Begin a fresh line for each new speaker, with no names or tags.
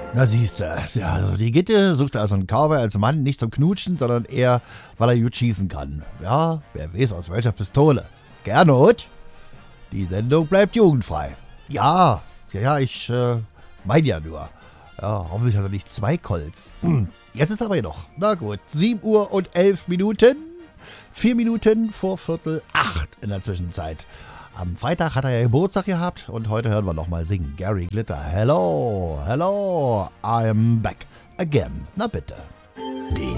Na siehste, ja, also die Gitte sucht also einen Cowboy als Mann nicht zum Knutschen, sondern eher, weil er gut schießen kann. Ja, wer weiß aus welcher Pistole. Gernot, die Sendung bleibt jugendfrei. Ja, ich mein ja nur. Ja, hoffentlich hat er nicht 2 Colts. Jetzt ist aber noch. Na gut, 7 Uhr und 11 Minuten. 4 Minuten vor 7:45 in der Zwischenzeit. Am Freitag hat er ja Geburtstag gehabt und heute hören wir nochmal singen. Gary Glitter, hello, I'm back again. Na bitte.
Den